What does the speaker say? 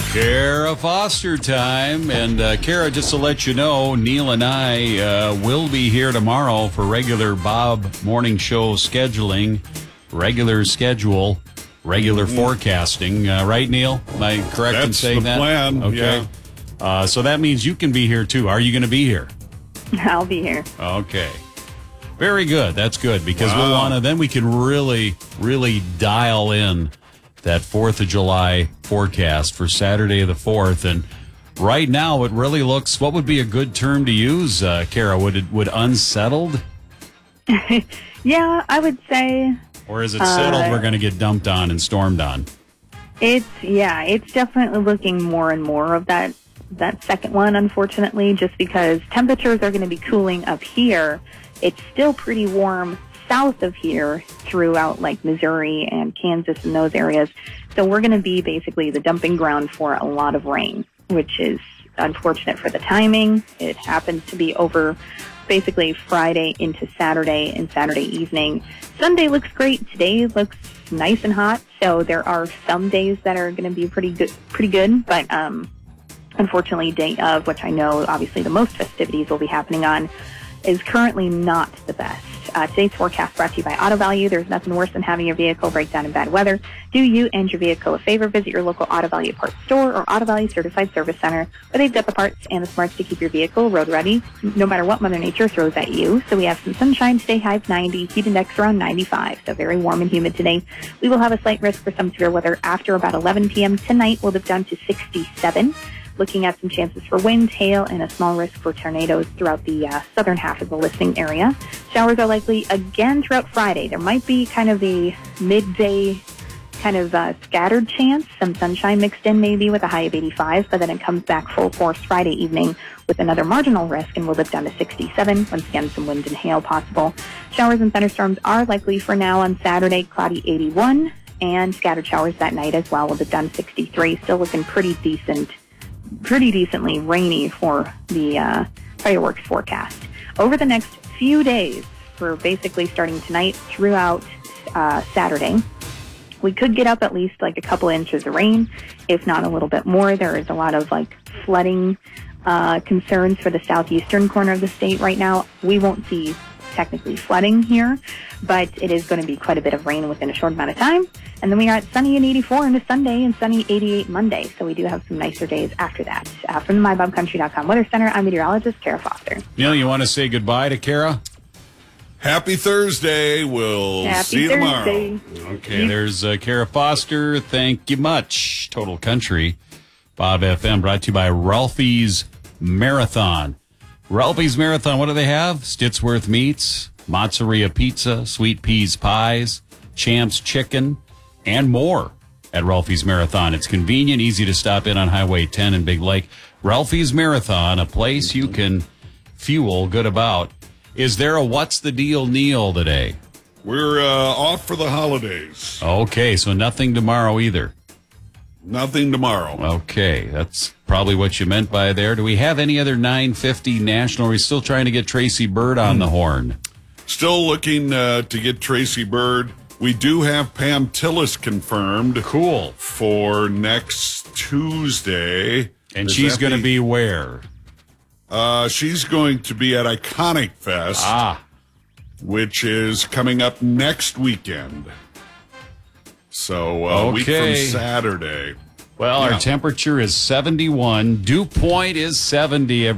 Kara Foster time. And Kara, just to let you know, Neil and I will be here tomorrow for regular Bob morning show scheduling, regular schedule, regular forecasting. Right, Neil? Am I correct in saying that? That's the plan, okay. yeah. So that means you can be here, too. Are you going to be here? I'll be here. Okay. Very good. That's good because we'll want to, then we can really, really dial in that 4th of July forecast for Saturday the 4th. And right now it really looks, what would be a good term to use, Kara? Would unsettled? Yeah, I would say. Or is it settled we're going to get dumped on and stormed on? It's definitely looking more and more of that second one, unfortunately, just because temperatures are going to be cooling up here. It's still pretty warm south of here throughout like Missouri and Kansas and those areas. So we're going to be basically the dumping ground for a lot of rain, which is unfortunate for the timing. It happens to be over basically Friday into Saturday and Saturday evening. Sunday looks great. Today looks nice and hot. So there are some days that are going to be pretty good. But unfortunately, day of, which I know obviously the most festivities will be happening on, is currently not the best. Today's forecast brought to you by Auto Value. There's nothing worse than having your vehicle break down in bad weather. Do you and your vehicle a favor. Visit your local Auto Value parts store or Auto Value Certified Service Center, where they've got the parts and the smarts to keep your vehicle road ready, no matter what Mother Nature throws at you. So we have some sunshine today, high of 90, heat index around 95, so very warm and humid today. We will have a slight risk for some severe weather after about 11 p.m. tonight. We'll dip down to 67. Looking at some chances for wind, hail, and a small risk for tornadoes throughout the southern half of the listening area. Showers are likely again throughout Friday. There might be kind of a midday kind of scattered chance, some sunshine mixed in maybe with a high of 85, but then it comes back full force Friday evening with another marginal risk, and we'll dip down to 67. Once again, some wind and hail possible. Showers and thunderstorms are likely for now on Saturday, cloudy 81, and scattered showers that night as well. We'll dip down to 63. Still looking pretty decently rainy for the fireworks forecast. Over the next few days, we're basically starting tonight throughout Saturday, we could get up at least like a couple inches of rain, if not a little bit more. There is a lot of like flooding concerns for the southeastern corner of the state right now. We won't see technically flooding here, but it is going to be quite a bit of rain within a short amount of time. And then we got sunny and 84 into Sunday and sunny 88 Monday. So we do have some nicer days after that. From the MyBobCountry.com Weather Center, I'm meteorologist Kara Foster. Neil, you want to say goodbye to Kara? Happy Thursday. We'll see you tomorrow. Okay, there's Kara Foster. Thank you much. Total Country, Bob FM, brought to you by Ralphie's Marathon. Ralphie's Marathon, what do they have? Stitsworth Meats, Mozzarella Pizza, Sweet Peas Pies, Champs Chicken, and more at Ralphie's Marathon. It's convenient, easy to stop in on Highway 10 in Big Lake. Ralphie's Marathon, a place you can fuel good about. Is there a What's the Deal, Neil, today? We're off for the holidays. Okay, so nothing tomorrow either. Nothing tomorrow. Okay, that's probably what you meant by there. Do we have any other 950 national? Are we still trying to get Tracy Bird on the horn? Still looking to get Tracy Bird. We do have Pam Tillis confirmed. Cool. For next Tuesday. And she's going to be where? She's going to be at Iconic Fest. Which is coming up next weekend. So a week from Saturday. Well, our temperature is 71. Dew point is 70.